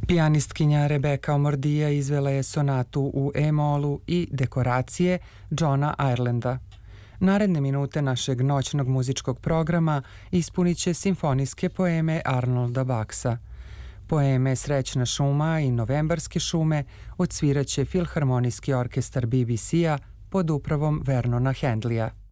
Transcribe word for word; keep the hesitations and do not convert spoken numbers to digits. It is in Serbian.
Pijanistkinja Rebeka Omordija izvela je sonatu u E-molu i dekoracije Johna Irelanda. Naredne minute našeg noćnog muzičkog programa ispunit će simfonijske poeme Arnolda Baksa. Poeme Srećna šuma i Novembarske šume odsviraće Filharmonijski orkestar B B C-a pod upravom Vernona Handlija.